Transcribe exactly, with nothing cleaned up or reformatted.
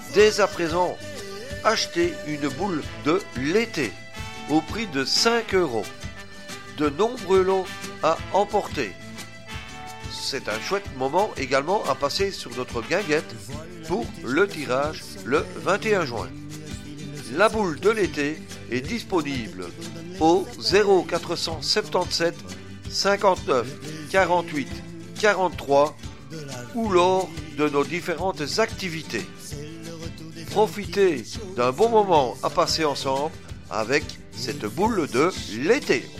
Dès à présent, achetez une boule de l'été au prix de cinq euros. De nombreux lots à emporter. C'est un chouette moment également à passer sur notre guinguette pour le tirage le vingt et un juin. La boule de l'été est disponible au zéro quatre cent soixante-dix-sept cinquante-neuf quarante-huit quarante-trois ou lors de nos différentes activités. Profitez d'un bon moment à passer ensemble avec cette boule de l'été.